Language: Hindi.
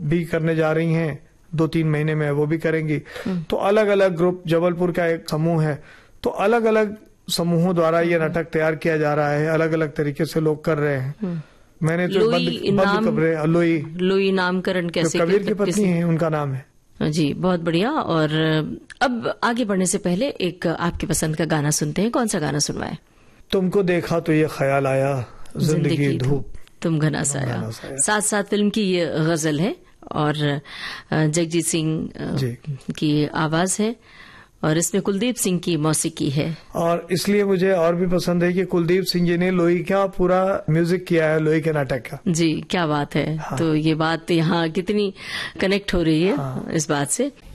भी करने जा रही हैं, 2-3 महीने में वो भी करेंगी। तो अलग अलग ग्रुप, जबलपुर का एक समूह है, तो अलग अलग समूहों द्वारा ये नाटक तैयार किया जा रहा है, अलग अलग तरीके से लोग कर रहे हैं। मैंने तो लोई नामकरण कैसे, कबीर की पत्नी है, उनका नाम है जी। बहुत बढ़िया। और अब आगे बढ़ने से पहले एक आपकी पसंद का गाना सुनते हैं। कौन सा गाना सुनवाए? तुमको देखा तो ये ख्याल आया, जिंदगी धूप तुम घना साया। साथ साथ फिल्म की ये गजल है और जगजीत सिंह की आवाज है और इसमें कुलदीप सिंह की मौसीकी है। और इसलिए मुझे और भी पसंद है कि कुलदीप सिंह जी ने लोई का पूरा म्यूजिक किया है, लोई के नाटक का। जी, क्या बात है। हाँ। तो ये बात यहाँ कितनी कनेक्ट हो रही है। हाँ। इस बात से